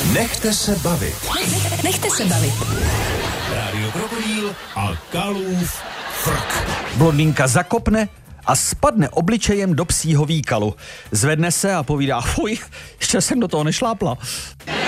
Nechte se bavit. Nechte se bavit. Rádio Krokodýl a Kalův frk. Blondýnka zakopne a spadne obličejem do psího výkalu. Zvedne se a povídá, fuj, ještě jsem do toho nešlápla.